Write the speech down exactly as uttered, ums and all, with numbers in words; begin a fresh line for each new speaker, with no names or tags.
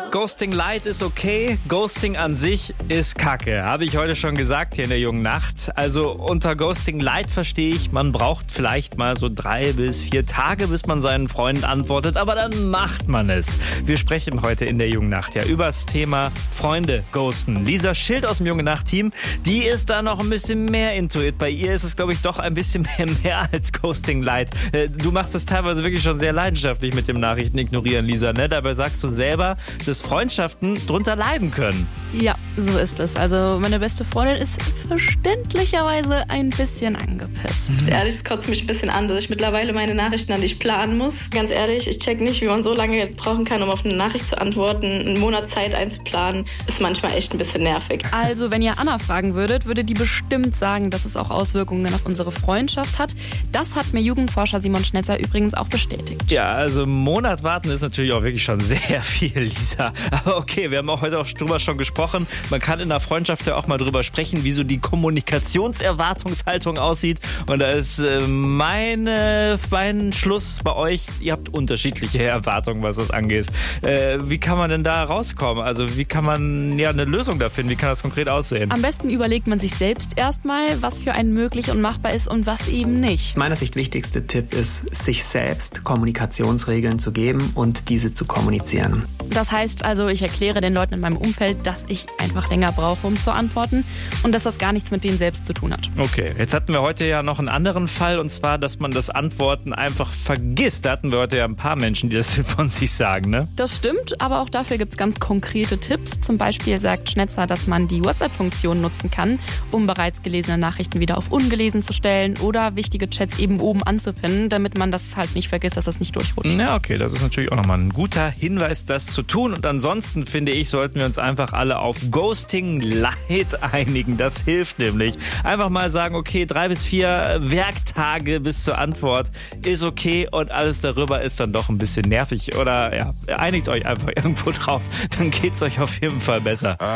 Ghosting Light ist okay, Ghosting an sich ist Kacke. Habe ich heute schon gesagt hier in der jungen Nacht. Also unter Ghosting Light verstehe ich, man braucht vielleicht mal so drei bis vier Tage, bis man seinen Freunden antwortet, aber dann macht man es. Wir sprechen heute in der jungen Nacht ja über das Thema Freunde ghosten. Lisa Schild aus dem jungen Nacht-Team, die ist da noch ein bisschen mehr into it. Bei ihr ist es, glaube ich, doch ein bisschen mehr, mehr als Ghosting Light. Du machst das teilweise wirklich schon sehr leidenschaftlich mit dem Nachrichten ignorieren, Lisa, ne? Dabei sagst du selber, dass Freundschaften drunter leiden können.
Ja, so ist es. Also meine beste Freundin ist verständlicherweise ein bisschen angepisst.
Mhm. Ehrlich, es kotzt mich ein bisschen an, dass ich mittlerweile meine Nachrichten an dich planen muss. Ganz ehrlich, ich check nicht, wie man so lange brauchen kann, um auf eine Nachricht zu antworten. Einen Monat Zeit einzuplanen, ist manchmal echt ein bisschen nervig.
Also wenn ihr Anna fragen würdet, würde die bestimmt sagen, dass es auch Auswirkungen auf unsere Freundschaft hat. Das hat mir Jugendforscher Simon Schnetzer übrigens auch bestätigt.
Ja, also einen Monat warten ist natürlich auch wirklich schon sehr viel, Lisa. Aber okay, wir haben auch heute auch drüber schon gesprochen. Man kann in der Freundschaft ja auch mal drüber sprechen, wie so die Kommunikationserwartungshaltung aussieht. Und da ist äh, meine, mein Schluss bei euch, ihr habt unterschiedliche Erwartungen, was das angeht. Äh, wie kann man denn da rauskommen? Also wie kann man ja eine Lösung da finden? Wie kann das konkret aussehen?
Am besten überlegt man sich selbst erstmal, was für einen möglich und machbar ist und was eben nicht.
Aus meiner Sicht wichtigste Tipp ist, sich selbst Kommunikationsregeln zu geben und diese zu kommunizieren.
Das heißt also, ich erkläre den Leuten in meinem Umfeld, dass ich einfach länger brauche, um zu antworten und dass das gar nichts mit denen selbst zu tun hat.
Okay, jetzt hatten wir heute ja noch einen anderen Fall, und zwar, dass man das Antworten einfach vergisst. Da hatten wir heute ja ein paar Menschen, die das von sich sagen, ne?
Das stimmt, aber auch dafür gibt es ganz konkrete Tipps. Zum Beispiel sagt Schnetzer, dass man die WhatsApp-Funktion nutzen kann, um bereits gelesene Nachrichten wieder auf ungelesen zu stellen oder wichtige Chats eben oben anzupinnen, damit man das halt nicht vergisst, dass das nicht durchrutscht.
Ja, okay, das ist natürlich auch nochmal ein guter Hinweis, das zu tun. Und ansonsten, finde ich, sollten wir uns einfach alle auf Ghosting Light einigen. Das hilft nämlich. Einfach mal sagen, okay, drei bis vier Werktage bis zur Antwort ist okay und alles darüber ist dann doch ein bisschen nervig. Oder ja, einigt euch einfach irgendwo drauf, dann geht's euch auf jeden Fall besser.